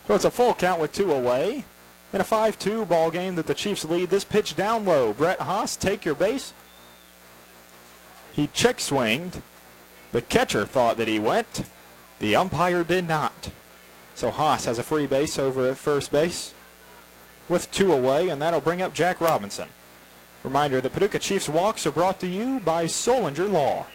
So it's a full count with 2 away. In a 5-2 ball game that the Chiefs lead. This pitch down low. Brett Haas, take your base. He check swinged. The catcher thought that he went. The umpire did not. So Haas has a free base over at first base with 2 away, and that'll bring up Jack Robinson. Reminder that Paducah Chiefs walks are brought to you by Solinger Law.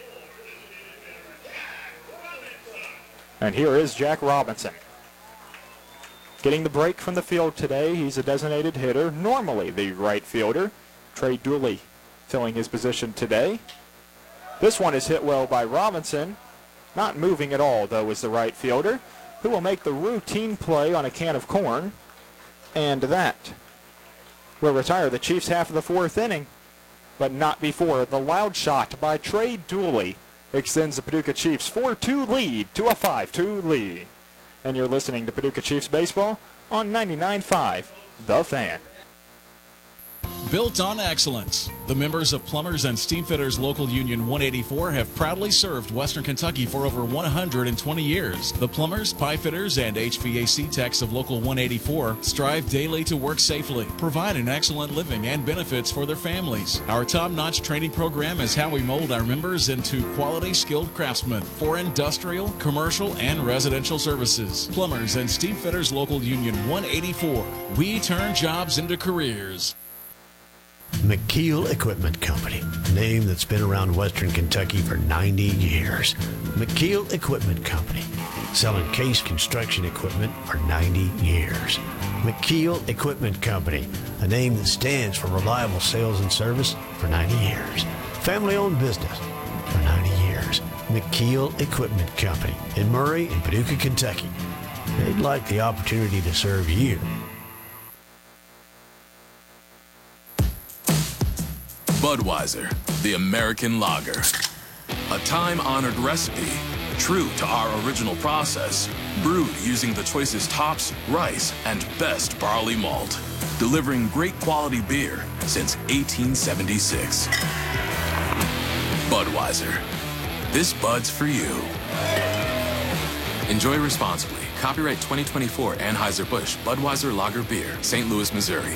And here is Jack Robinson. Getting the break from the field today. He's a designated hitter, normally the right fielder. Trey Dooley filling his position today. This one is hit well by Robinson. Not moving at all, though, is the right fielder, who will make the routine play on a can of corn. And that will retire the Chiefs half of the 4th inning, but not before the loud shot by Trey Dooley extends the Paducah Chiefs 4-2 lead to a 5-2 lead. And you're listening to Paducah Chiefs Baseball on 99.5, The Fan. Built on excellence. The members of Plumbers and Steamfitters Local Union 184 have proudly served Western Kentucky for over 120 years. The plumbers, pipe fitters, and HVAC techs of Local 184 strive daily to work safely, provide an excellent living and benefits for their families. Our top-notch training program is how we mold our members into quality, skilled craftsmen for industrial, commercial, and residential services. Plumbers and Steamfitters Local Union 184. We turn jobs into careers. McKeel Equipment Company, a name that's been around Western Kentucky for 90 years. McKeel Equipment Company, selling case construction equipment for 90 years. McKeel Equipment Company, a name that stands for reliable sales and service for 90 years. Family-owned business for 90 years. McKeel Equipment Company in Murray and Paducah, Kentucky. They'd like the opportunity to serve you. Budweiser, the American lager. A time-honored recipe, true to our original process, brewed using the choicest hops, rice, and best barley malt, delivering great quality beer since 1876. Budweiser. This Bud's for you. Enjoy responsibly. Copyright 2024 Anheuser-Busch Budweiser Lager Beer, St. Louis, Missouri.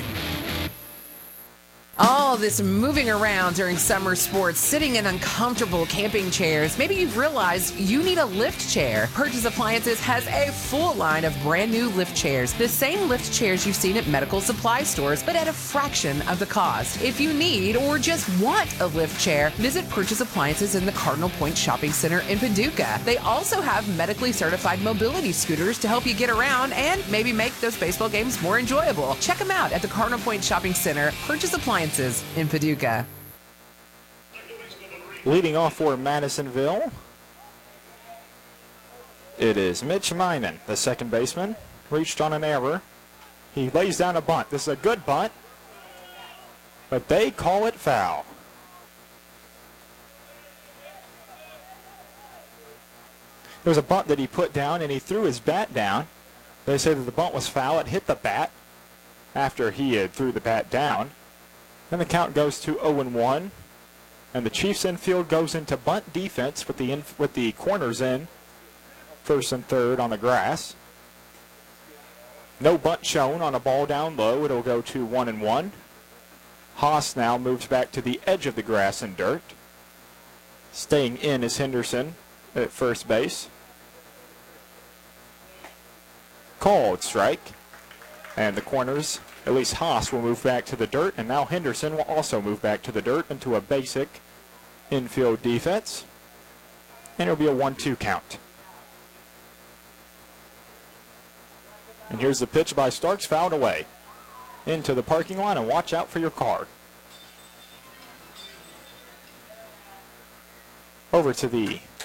All this moving around during summer sports, sitting in uncomfortable camping chairs. Maybe you've realized you need a lift chair. Purchase Appliances has a full line of brand new lift chairs. The same lift chairs you've seen at medical supply stores, but at a fraction of the cost. If you need or just want a lift chair, visit Purchase Appliances in the Cardinal Point Shopping Center in Paducah. They also have medically certified mobility scooters to help you get around and maybe make those baseball games more enjoyable. Check them out at the Cardinal Point Shopping Center. Purchase Appliances in Paducah. Leading off for Madisonville, it is Mitch Myman, the second baseman. Reached on an error. He lays down a bunt. This is a good bunt, but they call it foul. There was a bunt that he put down, and he threw his bat down. They say that the bunt was foul. It hit the bat after he had threw the bat down. Then the count goes to 0-1, and the Chiefs infield goes into bunt defense with the corners in, first and third on the grass. No bunt shown on a ball down low. It'll go to 1-1. Haas now moves back to the edge of the grass and dirt. Staying in is Henderson at first base. Called strike, and the corners. At least Haas will move back to the dirt, and now Henderson will also move back to the dirt into a basic infield defense. And it'll be a 1-2 count. And here's the pitch by Starks, fouled away. Into the parking lot, and watch out for your car. Over to the